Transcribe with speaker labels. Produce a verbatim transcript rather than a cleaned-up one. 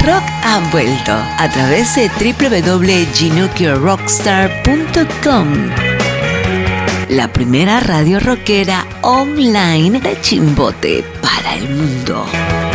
Speaker 1: rock ha vuelto a través de doble u doble u doble u punto ginukio rockstar punto com, la primera radio rockera online de Chimbote para el mundo.